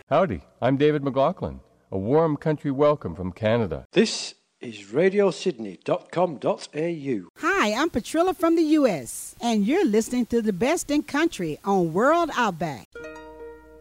Howdy, I'm David McLaughlin. A warm country welcome from Canada. This is radiosydney.com.au. Hi, I'm Patrilla from the U.S., and you're listening to the best in country on World Outback.